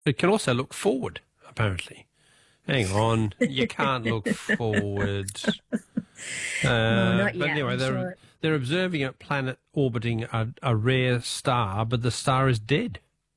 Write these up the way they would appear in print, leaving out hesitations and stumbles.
it can also look forward, apparently. Hang on, you can't look forward. Not But yet. anyway, I'm sure. they're observing a planet orbiting a rare star, but the star is dead.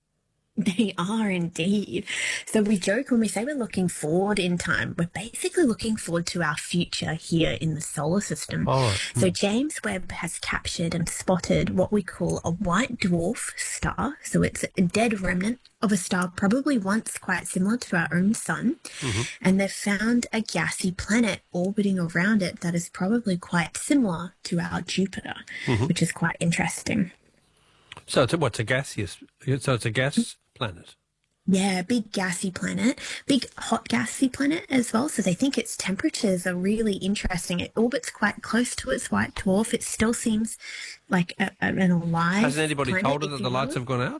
They are indeed. So we joke when we say we're looking forward in time, we're basically looking forward to our future here in the solar system. All right. So James Webb has captured and spotted what we call a white dwarf star. So it's a dead remnant of a star probably once quite similar to our own sun. And they've found a gassy planet orbiting around it that is probably quite similar to our Jupiter, which is quite interesting. So it's a gaseous. So it's a gas planet. Yeah, big gassy planet, big hot gassy planet as well. So they think its temperatures are really interesting. It orbits quite close to its white dwarf. It still seems like an alive Hasn't anybody planet, told her if that you the lights will. have gone out?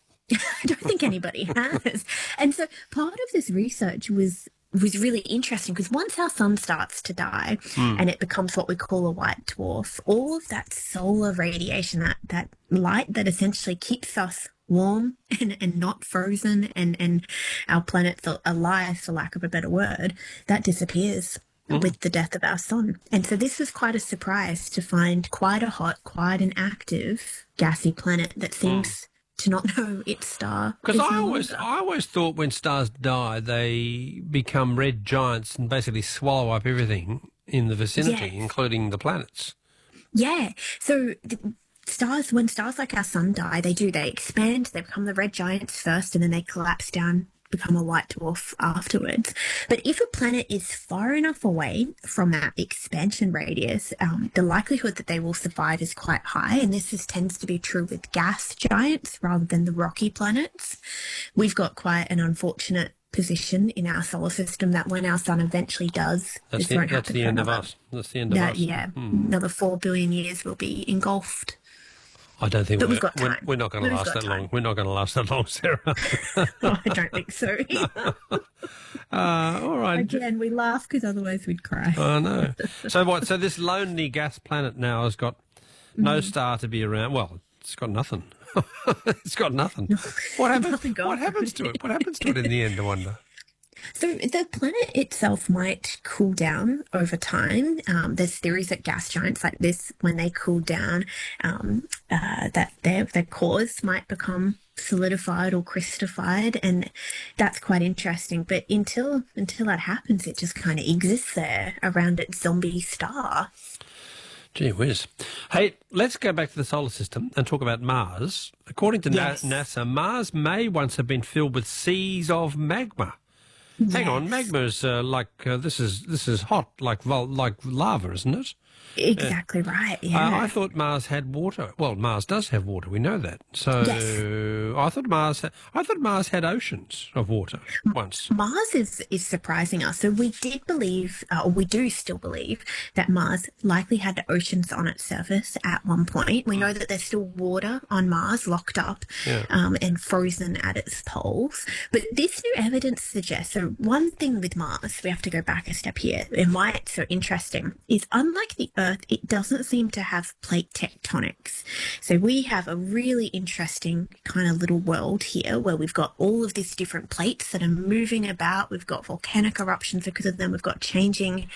I don't think anybody has. And so part of this research was really interesting because once our sun starts to die and it becomes what we call a white dwarf, all of that solar radiation, that light that essentially keeps us warm and not frozen and our planet's alive, for lack of a better word, that disappears with the death of our sun. And so this was quite a surprise to find quite a hot, quite an active gassy planet that seems to not know its star. Because is I no always thought when stars die, they become red giants and basically swallow up everything in the vicinity, Yes. including the planets. Yeah. So when stars like our sun die, they expand, they become the red giants first, and then they collapse down, become a white dwarf afterwards. But if a planet is far enough away from that expansion radius, the likelihood that they will survive is quite high. And tends to be true with gas giants rather than the rocky planets. We've got quite an unfortunate position in our solar system that when our sun eventually does, That's this won't the happen for end of another- us. That's the end of us. Yeah, another 4 billion years will be engulfed. I don't think But we've got time. we're not going to We've last got that long. time. We're not going to last that long, Sarah. I don't think so. All right. Again, we laugh because otherwise we'd cry. I know. So what? So this lonely gas planet now has got no star to be around. Well, it's got nothing. It's got nothing. What happens? Nothing going What happens to it? What happens to it in the end? I wonder. So the planet itself might cool down over time. There's theories that gas giants like this, when they cool down, that their cores might become solidified or crystallified, and that's quite interesting. But until that happens, it just kind of exists there around its zombie star. Gee whiz. Hey, let's go back to the solar system and talk about Mars. According to Yes. NASA, Mars may once have been filled with seas of magma. Hang on, magma is this is hot like lava, isn't it? Exactly right. Yeah. I thought Mars had water. Well, Mars does have water. We know that. So Yes. I thought Mars had oceans of water once. Mars is surprising us. So we do still believe that Mars likely had oceans on its surface at one point. We know that there's still water on Mars locked up and frozen at its poles. But this new evidence suggests, so one thing with Mars, we have to go back a step here, and why it's so interesting, is unlike the Earth, it doesn't seem to have plate tectonics. So we have a really interesting kind of little world here where we've got all of these different plates that are moving about. We've got volcanic eruptions because of them. We've got changing,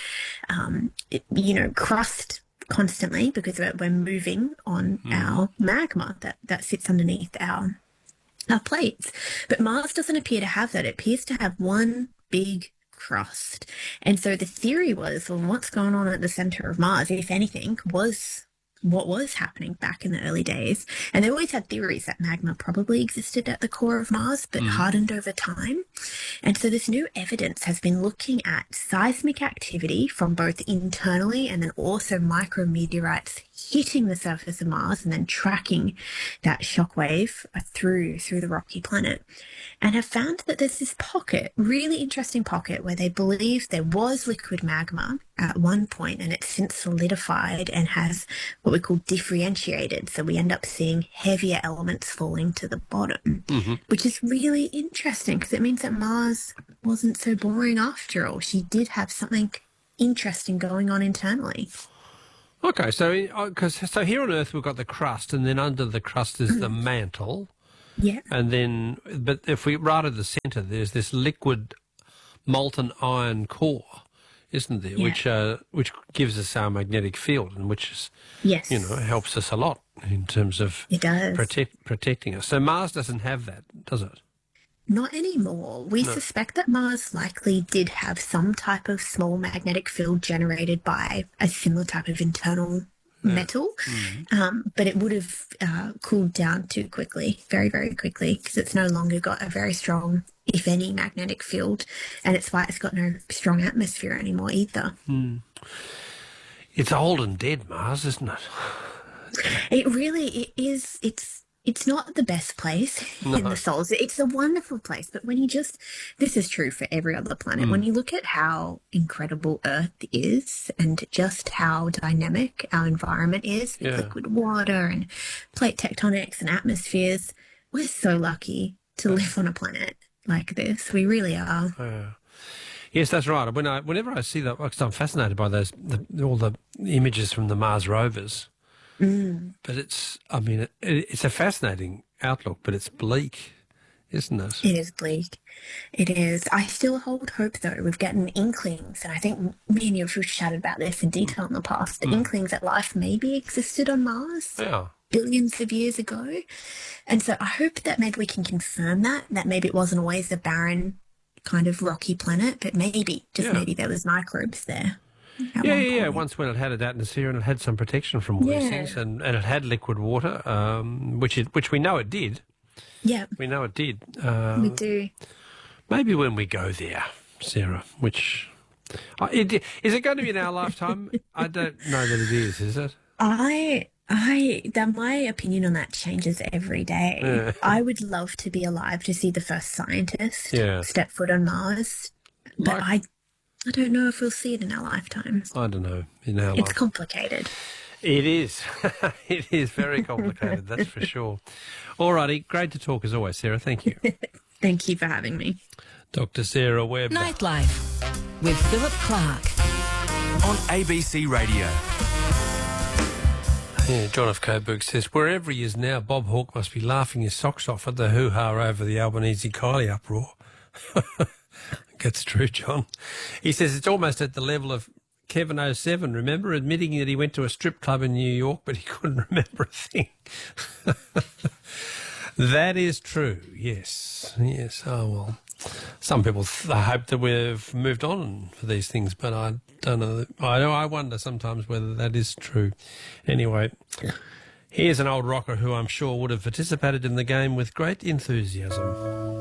crust constantly because we're moving on our magma that sits underneath our plates. But Mars doesn't appear to have that. It appears to have one big crust. And so the theory was, well, what's going on at the center of Mars, if anything, was what was happening back in the early days. And they always had theories that magma probably existed at the core of Mars, but hardened over time. And so this new evidence has been looking at seismic activity from both internally and then also micrometeorites hitting the surface of Mars and then tracking that shockwave through the rocky planet, and have found that there's this really interesting pocket where they believe there was liquid magma at one point and it's since solidified and has what we call differentiated. So we end up seeing heavier elements falling to the bottom, which is really interesting because it means that Mars wasn't so boring after all. She did have something interesting going on internally. Okay, so here on Earth we've got the crust, and then under the crust is the mantle. Yeah. And then, but if we right at the centre, there's this liquid molten iron core, isn't there? Yeah. Which gives us our magnetic field, and which is, Yes. helps us a lot in terms of It does. protecting us. So Mars doesn't have that, does it? Not anymore. We suspect that Mars likely did have some type of small magnetic field generated by a similar type of internal metal, but it would have cooled down too quickly, very, very quickly, because it's no longer got a very strong, if any, magnetic field, and it's why it's got no strong atmosphere anymore either. It's old and dead, Mars, isn't it? It is. It's not the best place in the solar system. It's a wonderful place, but when this is true for every other planet. When you look at how incredible Earth is and just how dynamic our environment is, with liquid water and plate tectonics and atmospheres, we're so lucky to live on a planet like this. We really are. Yes, that's right. Whenever I see that, because I'm fascinated by all the images from the Mars rovers. But it's a fascinating outlook, but it's bleak, isn't it? It is bleak. It is. I still hold hope, though. We've gotten inklings, and I think me and you have chatted about this in detail in the past, the inklings that life maybe existed on Mars billions of years ago. And so I hope that maybe we can confirm that maybe it wasn't always a barren kind of rocky planet, but maybe, maybe there was microbes there. Once when it had an atmosphere and it had some protection from all these things, and it had liquid water, which we know it did. Yeah, we know it did. We do. Maybe when we go there, Sarah. Which is it going to be in our lifetime? I don't know that it is it? My opinion on that changes every day. I would love to be alive to see the first scientist step foot on Mars, but I don't know if we'll see it in our lifetimes. I don't know. It's complicated. It is. It is very complicated, that's for sure. All righty. Great to talk as always, Sarah. Thank you. Thank you for having me. Dr. Sarah Webb. Nightlife with Philip Clark on ABC Radio. Yeah, John F. Coburg says, wherever he is now, Bob Hawke must be laughing his socks off at the hoo-ha over the Albanese-Kylie uproar. That's true, John. He says it's almost at the level of Kevin 07, remember, admitting that he went to a strip club in New York, but he couldn't remember a thing. That is true, yes. Yes, oh well. Some people hope that we've moved on for these things, but I don't know. I wonder sometimes whether that is true. Anyway, here's an old rocker who I'm sure would have participated in the game with great enthusiasm.